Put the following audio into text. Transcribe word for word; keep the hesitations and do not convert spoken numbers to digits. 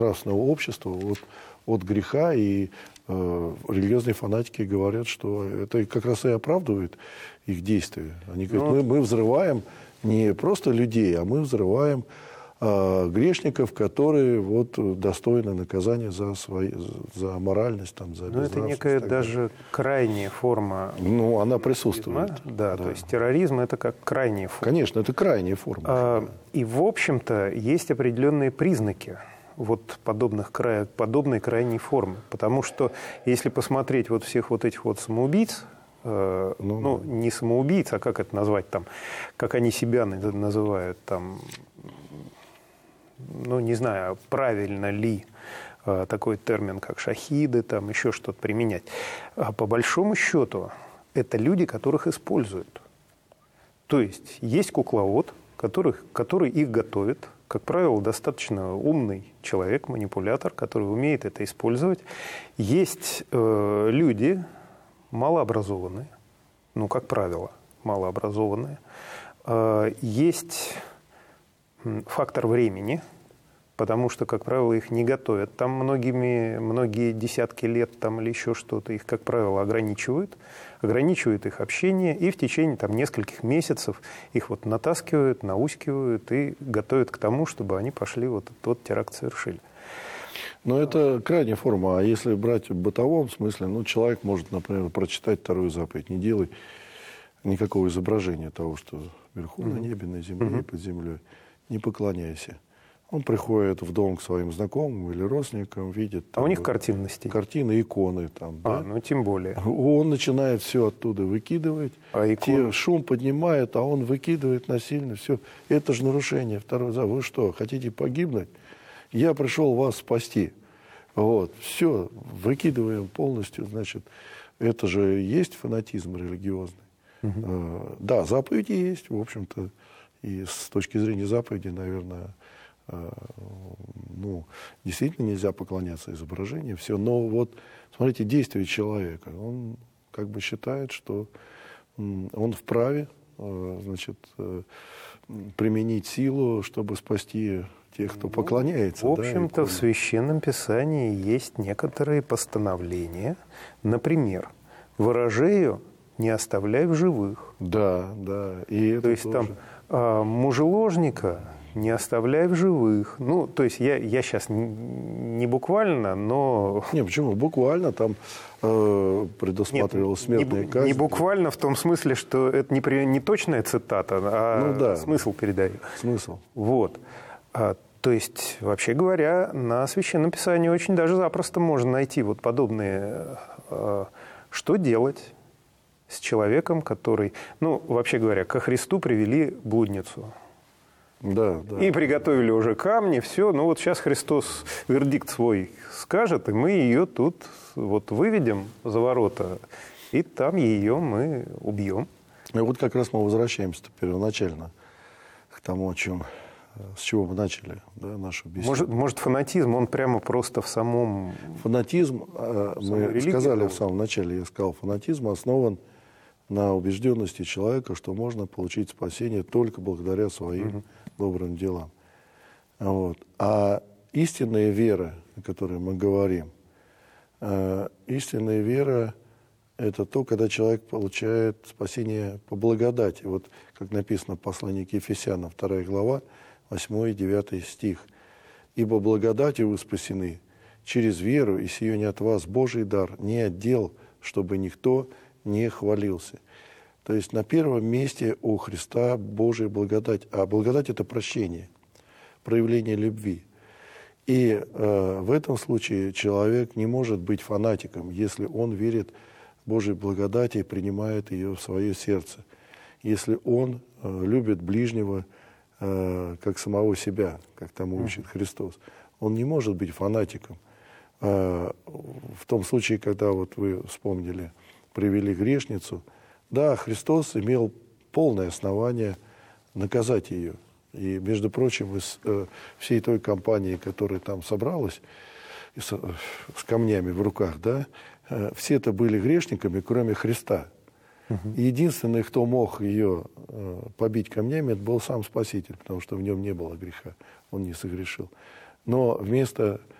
нравственного общества от, от греха, и э, религиозные фанатики говорят, что это как раз и оправдывает их действия. Они говорят, ну, мы, мы взрываем не просто людей, а мы взрываем э, грешников, которые вот, достойны наказания за, свои, за моральность, там, за безнравственность. Но это некая даже крайняя форма. Ну, она присутствует. Да, да, то есть терроризм – это как крайняя форма. Конечно, это крайняя форма. А, и, в общем-то, есть определенные признаки вот подобных, подобной крайней формы. Потому что, если посмотреть вот всех вот этих вот самоубийц, э, ну, ну, не самоубийц, а как это назвать там, как они себя называют там, ну, не знаю, правильно ли э, такой термин, как шахиды, там еще что-то применять. А по большому счету, это люди, которых используют. То есть, есть кукловод, которых, который их готовит, как правило, достаточно умный человек, манипулятор, который умеет это использовать. Есть э, люди малообразованные, ну, как правило, малообразованные. Э, есть фактор времени, потому что, как правило, их не готовят. Там многими, многие десятки лет там, или еще что-то их, как правило, ограничивают. Ограничивают их общение, и в течение там, нескольких месяцев их вот натаскивают, наускивают и готовят к тому, чтобы они пошли вот этот вот теракт совершили. Но это крайняя форма. А если брать в бытовом смысле, ну, человек может, например, прочитать вторую заповедь. Не делай никакого изображения того, что вверху mm-hmm. на небе, на земле mm-hmm. и под землей. Не поклоняйся. Он приходит в дом к своим знакомым или родственникам, видит... Там, а у них картины на стене? Картины, иконы. Там, а, да? ну тем более. Он начинает все оттуда выкидывать. А икон... Те шум поднимает, а он выкидывает насильно. Все. Это же нарушение. Второй за. Вы что, хотите погибнуть? Я пришел вас спасти. Вот. Все. Выкидываем полностью. Значит, это же есть фанатизм религиозный. Угу. А, да, заповеди есть, в общем-то. И с точки зрения заповеди, наверное... ну, действительно нельзя поклоняться изображениям, все, но вот, смотрите, действие человека, он как бы считает, что он вправе, значит, применить силу, чтобы спасти тех, кто поклоняется. В общем-то, да, в Священном Писании есть некоторые постановления, например, ворожею не оставляй в живых. Да, да. И то есть тоже. Там мужеложника не оставляй в живых. Ну, то есть я, я сейчас не, не буквально, но... Не, почему? Буквально там э, предусматривалась смертная не, казнь. Не буквально в том смысле, что это не, не точная цитата, а ну, да. смысл передаю. Смысл. Вот. А, то есть, вообще говоря, на Священном Писании очень даже запросто можно найти вот подобные... А, что делать с человеком, который... Ну, вообще говоря, ко Христу привели блудницу. Да, да. И приготовили уже камни, все. Ну вот сейчас Христос вердикт свой скажет, и мы ее тут вот выведем за ворота, и там ее мы убьем. И вот как раз мы возвращаемся первоначально к тому, о чем, с чего мы начали, да, нашу беседу. Может, может, фанатизм, он прямо просто в самом... Фанатизм, мы сказали в самом начале, я сказал, фанатизм основан на убежденности человека, что можно получить спасение только благодаря своим угу. добрым делам. Вот. А истинная вера, о которой мы говорим, э, истинная вера – это то, когда человек получает спасение по благодати. Вот как написано в послании к Ефесянам, вторая глава, восьмой и девятый стих. «Ибо благодатью вы спасены через веру, и сие не от вас Божий дар, не от дел, чтобы никто не хвалился». То есть на первом месте у Христа Божия благодать. А благодать – это прощение, проявление любви. И э, в этом случае человек не может быть фанатиком, если он верит в Божию благодать и принимает ее в свое сердце. Если он э, любит ближнего э, как самого себя, как тому учит Христос. Он не может быть фанатиком. Э, в том случае, когда вот вы вспомнили, привели грешницу, да, Христос имел полное основание наказать ее. И, между прочим, из э, всей той компании, которая там собралась, с, с камнями в руках, да, э, все это были грешниками, кроме Христа. Uh-huh. И единственный, кто мог ее э, побить камнями, это был сам Спаситель, потому что в нем не было греха, он не согрешил. Но вместо